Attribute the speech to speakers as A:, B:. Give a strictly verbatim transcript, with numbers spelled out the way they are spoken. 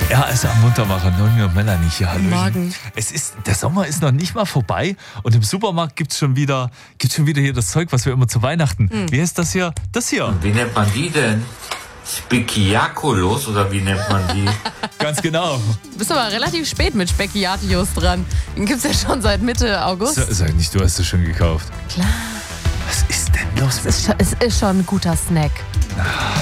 A: Ja, also am Muntermacher, Nonny und Melanie hier, hallo.
B: Morgen.
A: Es ist, der Sommer ist noch nicht mal vorbei und im Supermarkt gibt es schon wieder, gibt's schon wieder hier das Zeug, was wir immer zu Weihnachten.
B: Hm.
A: Wie heißt das hier? Das hier.
C: Wie nennt man die denn? Spekiakulos oder wie nennt man die?
A: Ganz genau.
B: Du bist aber relativ spät mit Spekiatius dran. Den gibt's ja schon seit Mitte August.
A: So, sag nicht, du hast es schon gekauft.
B: Klar.
A: Was ist denn los?
B: Es ist schon, es ist schon ein guter Snack.